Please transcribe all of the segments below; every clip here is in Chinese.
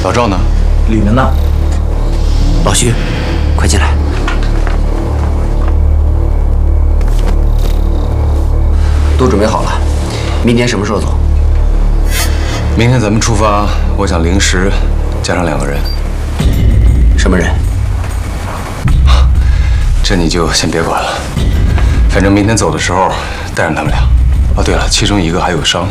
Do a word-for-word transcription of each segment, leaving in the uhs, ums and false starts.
老赵呢？ 里面呢。 老徐，快进来。都准备好了，明天什么时候走？ 明天咱们出发，我想临时加上两个人。 什么人？ 这你就先别管了，反正明天走的时候带上他们俩。哦，对了，其中一个还有伤。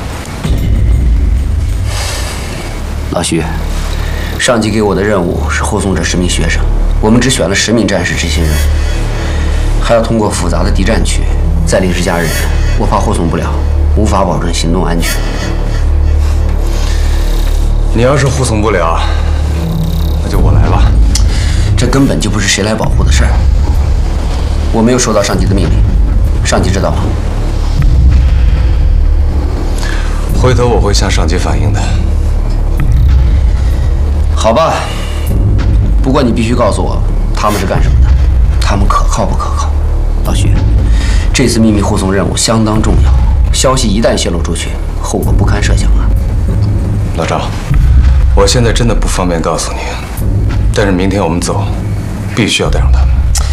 老徐，上级给我的任务是护送这十名学生，我们只选了十名战士执行任务，还要通过复杂的敌战区，再临时加人，我怕护送不了，无法保证行动安全。 你要是护送不了，那就我来吧。 这根本就不是谁来保护的事儿。我没有收到上级的命令，上级知道吗？ 回头我会向上级反映的。 好吧，不过你必须告诉我他们是干什么的，他们可靠不可靠？老徐，这次秘密护送任务相当重要，消息一旦泄露出去，后果不堪设想啊！ 老赵，我现在真的不方便告诉你，但是明天我们走，必须要带上他们。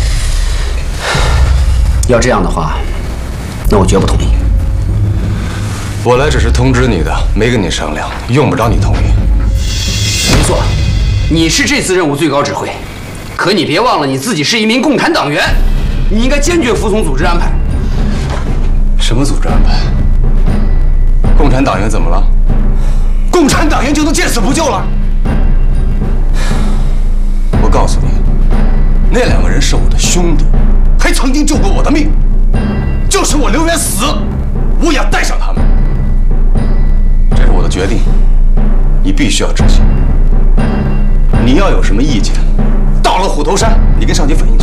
要这样的话，那我绝不同意。 我来只是通知你的，没跟你商量，用不着你同意。 没错，你是这次任务最高指挥，可你别忘了你自己是一名共产党员，你应该坚决服从组织安排。 什么组织安排？共产党员怎么了？共产党员就能见死不救了？我告诉你，那两个人是我的兄弟，还曾经救过我的命，就是我刘元死，我也要带上他们。这是我的决定，你必须要执行。你要有什么意见，到了虎头山，你跟上级反映。